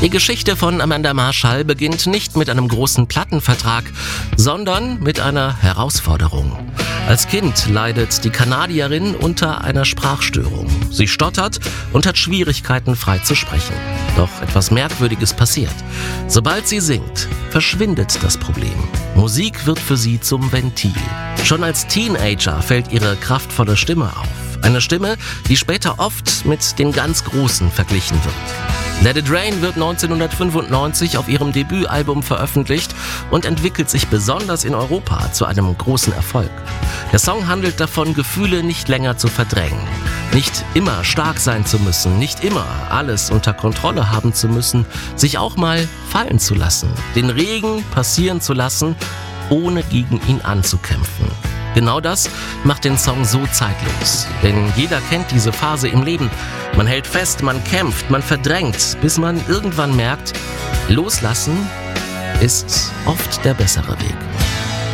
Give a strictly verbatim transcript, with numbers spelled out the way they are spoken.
Die Geschichte von Amanda Marshall beginnt nicht mit einem großen Plattenvertrag, sondern mit einer Herausforderung. Als Kind leidet die Kanadierin unter einer Sprachstörung. Sie stottert und hat Schwierigkeiten, frei zu sprechen. Doch etwas Merkwürdiges passiert. Sobald sie singt, verschwindet das Problem. Musik wird für sie zum Ventil. Schon als Teenager fällt ihre kraftvolle Stimme auf. Eine Stimme, die später oft mit den ganz Großen verglichen wird. Let It Rain wird neunzehnhundertfünfundneunzig auf ihrem Debütalbum veröffentlicht und entwickelt sich besonders in Europa zu einem großen Erfolg. Der Song handelt davon, Gefühle nicht länger zu verdrängen, nicht immer stark sein zu müssen, nicht immer alles unter Kontrolle haben zu müssen, sich auch mal fallen zu lassen, den Regen passieren zu lassen, ohne gegen ihn anzukämpfen. Genau das macht den Song so zeitlos. Denn jeder kennt diese Phase im Leben. Man hält fest, man kämpft, man verdrängt, bis man irgendwann merkt, loslassen ist oft der bessere Weg.